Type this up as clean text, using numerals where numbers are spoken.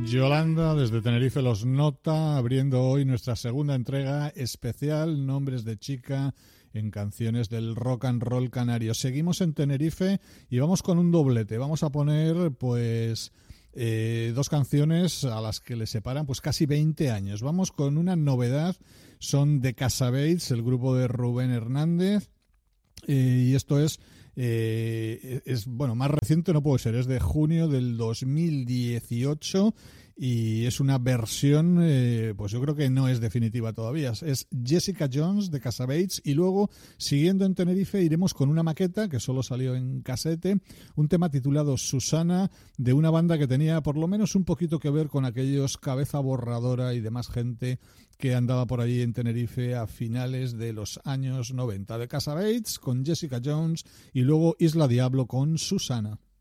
Yolanda desde Tenerife los nota, abriendo hoy nuestra segunda entrega especial, Nombres de Chica en canciones del rock and roll canario. Seguimos en Tenerife y vamos con un doblete. Vamos a poner pues dos canciones a las que le separan pues casi 20 años. Vamos con una novedad, son de Casabates, el grupo de Rubén Hernández, y esto es bueno, más reciente no puede ser, es de junio del 2018 y es una versión, pues yo creo que no es definitiva todavía. Es Jessica Jones de Casabates y luego, siguiendo en Tenerife, iremos con una maqueta que solo salió en casete, un tema titulado Susana, de una banda que tenía por lo menos un poquito que ver con aquellos Cabeza Borradora y demás gente que andaba por allí en Tenerife a finales de los años 90. De Casabates con Jessica Jones y luego Isla Diablo con Susana.